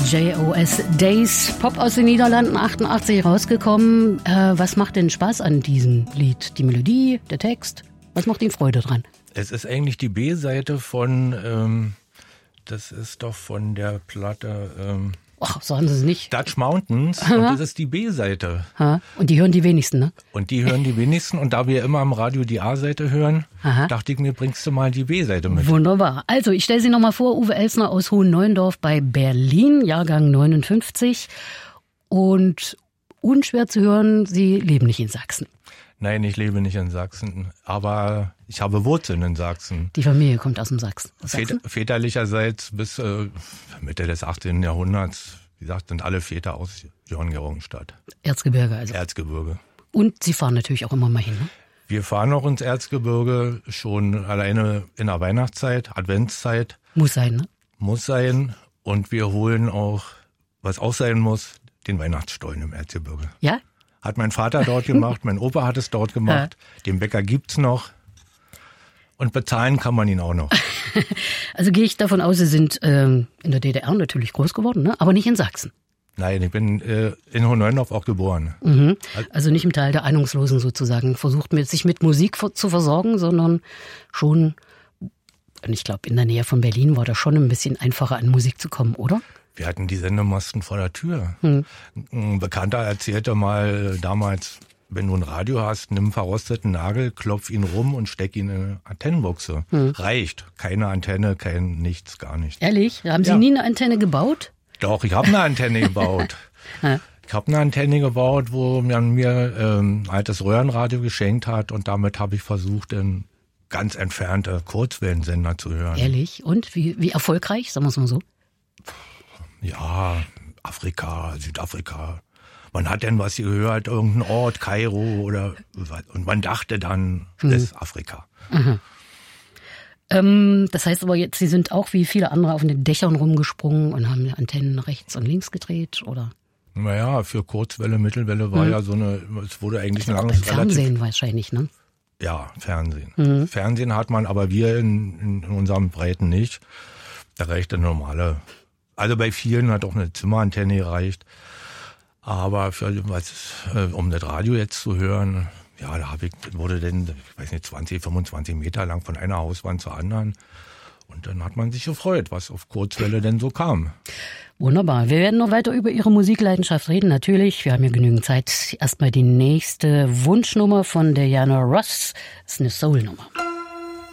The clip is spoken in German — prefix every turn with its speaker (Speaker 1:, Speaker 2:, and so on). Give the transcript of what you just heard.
Speaker 1: JOS Days, Pop aus den Niederlanden, 88 rausgekommen. Was macht denn Spaß an diesem Lied? Die Melodie, der Text? Was macht Ihnen Freude dran?
Speaker 2: Es ist eigentlich die B-Seite von, das ist doch von der Platte...
Speaker 1: Ach, sagen Sie es nicht.
Speaker 2: Dutch Mountains. Und das ist die B-Seite.
Speaker 1: Und die hören die wenigsten, ne?
Speaker 2: Und die hören die wenigsten. Und da wir immer am Radio die A-Seite hören, dachte ich mir, bringst du mal die B-Seite mit.
Speaker 1: Wunderbar. Also, ich stelle Sie nochmal vor, Uwe Elsner aus Hohenneuendorf bei Berlin, Jahrgang 59. Und unschwer zu hören, Sie leben nicht in Sachsen.
Speaker 2: Nein, ich lebe nicht in Sachsen, aber ich habe Wurzeln in Sachsen.
Speaker 1: Die Familie kommt aus dem Sachsen.
Speaker 2: Väterlicherseits bis Mitte des 18. Jahrhunderts, wie gesagt, sind alle Väter aus John-Georgenstadt.
Speaker 1: Erzgebirge also.
Speaker 2: Erzgebirge.
Speaker 1: Und Sie fahren natürlich auch immer mal hin, ne?
Speaker 2: Wir fahren auch ins Erzgebirge schon alleine in der Weihnachtszeit, Adventszeit.
Speaker 1: Muss sein, ne?
Speaker 2: Muss sein. Und wir holen auch, was auch sein muss, den Weihnachtsstollen im Erzgebirge.
Speaker 1: Ja?
Speaker 2: Hat mein Vater dort gemacht, mein Opa hat es dort gemacht, den Bäcker gibt's noch und bezahlen kann man ihn auch noch.
Speaker 1: Also gehe ich davon aus, Sie sind in der DDR natürlich groß geworden, ne? Aber nicht in Sachsen.
Speaker 2: Nein, ich bin in Hohenneuendorf auch geboren.
Speaker 1: Mhm. Also nicht im Teil der Ahnungslosen sozusagen, versucht sich mit Musik zu versorgen, sondern schon, und ich glaube in der Nähe von Berlin war das schon ein bisschen einfacher an Musik zu kommen, oder?
Speaker 2: Wir hatten die Sendemasten vor der Tür. Ein Bekannter erzählte mal damals, wenn du ein Radio hast, nimm einen verrosteten Nagel, klopf ihn rum und steck ihn in eine Antennenbuchse. Reicht. Keine Antenne, kein nichts, gar nichts.
Speaker 1: Ehrlich? Haben Sie nie eine Antenne gebaut?
Speaker 2: Doch, ich habe eine Antenne gebaut. Ich habe eine Antenne gebaut, wo man mir ein altes Röhrenradio geschenkt hat und damit habe ich versucht, einen ganz entfernte Kurzwellensender zu hören.
Speaker 1: Ehrlich? Und wie erfolgreich, sagen wir es mal so?
Speaker 2: Ja, Afrika, Südafrika. Man hat dann was gehört, irgendein Ort, Kairo oder und man dachte dann, das ist Afrika.
Speaker 1: Das heißt aber jetzt, Sie sind auch wie viele andere auf den Dächern rumgesprungen und haben Antennen rechts und links gedreht, oder?
Speaker 2: Naja, für Kurzwelle, Mittelwelle war ja so eine, es wurde eigentlich ein langes
Speaker 1: Fernsehen wahrscheinlich, ne?
Speaker 2: Ja, Fernsehen. Fernsehen hat man, aber wir in unserem Breiten nicht. Da reicht eine normale. Also bei vielen hat auch eine Zimmerantenne gereicht. Aber um das Radio jetzt zu hören, ja, wurde dann, ich weiß nicht, 20, 25 Meter lang von einer Hauswand zur anderen. Und dann hat man sich gefreut, was auf Kurzwelle denn so kam.
Speaker 1: Wunderbar. Wir werden noch weiter über Ihre Musikleidenschaft reden, natürlich. Wir haben ja genügend Zeit. Erstmal die nächste Wunschnummer von Diana Ross. Das ist eine Soul-Nummer.